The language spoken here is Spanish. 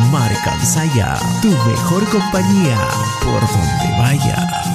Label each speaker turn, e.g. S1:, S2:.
S1: Marca Saya, tu mejor compañía por donde vaya.